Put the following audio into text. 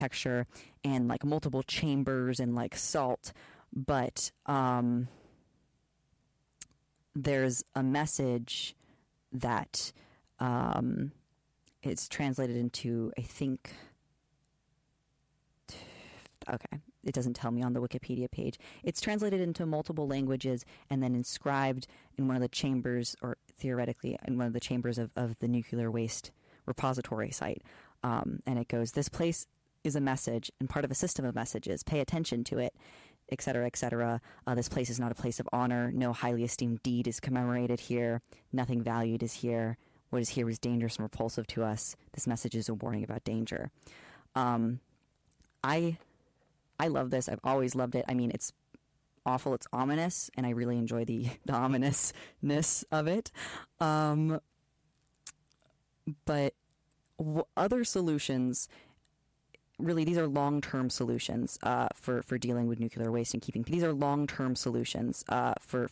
architecture and like multiple chambers and like salt, but there's a message that it's translated into, I think, okay, it doesn't tell me on the Wikipedia page. It's translated into multiple languages and then inscribed in one of the chambers, or theoretically in one of the chambers of the nuclear waste repository site. And it goes, this place is a message and part of a system of messages. Pay attention to it, et cetera, et cetera. This place is not a place of honor. No highly esteemed deed is commemorated here. Nothing valued is here. What is here is dangerous and repulsive to us. This message is a warning about danger. I love this. I've always loved it. I mean, it's awful. It's ominous, and I really enjoy the ominousness of it. But other solutions, really, these are long-term solutions for dealing with nuclear waste and keeping. These are long-term solutions for